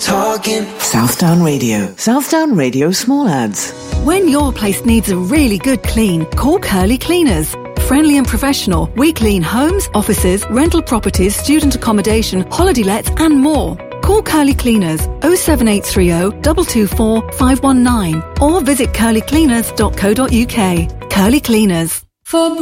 talking. Southdown Radio. Southdown Radio Small Ads. When your place needs a really good clean, call Curly Cleaners. Friendly and professional, we clean homes, offices, rental properties, student accommodation, holiday lets and more. Call Curly Cleaners 07830 224 519 or visit curlycleaners.co.uk. Curly Cleaners. For